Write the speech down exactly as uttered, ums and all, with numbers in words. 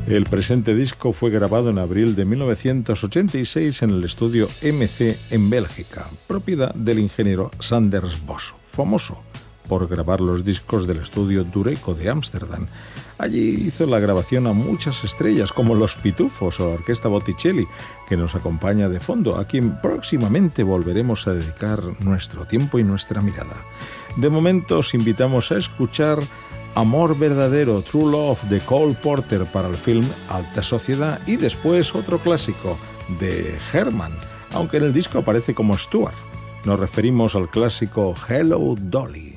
El presente disco fue grabado en abril de mil novecientos ochenta y seis en el estudio M C en Bélgica, propiedad del ingeniero Sanders Bosch, famoso por grabar los discos del estudio Dureco de Ámsterdam. Allí hizo la grabación a muchas estrellas como Los Pitufos o la Orquesta Botticelli, que nos acompaña de fondo, a quien próximamente volveremos a dedicar nuestro tiempo y nuestra mirada. De momento os invitamos a escuchar Amor Verdadero, True Love, de Cole Porter para el film Alta Sociedad, y después otro clásico de Herman, aunque en el disco aparece como Stuart. Nos referimos al clásico Hello Dolly.